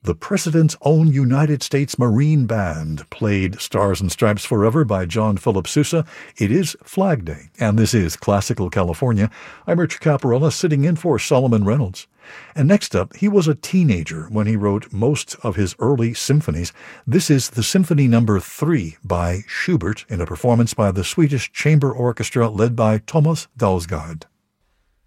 The President's Own United States Marine Band played Stars and Stripes Forever by John Philip Sousa. It is Flag Day, and this is Classical California. I'm Richard Caparella, sitting in for Solomon Reynolds. And next up, he was a teenager when he wrote most of his early symphonies. This is the Symphony No. 3 by Schubert in a performance by the Swedish Chamber Orchestra led by Thomas Dalsgaard.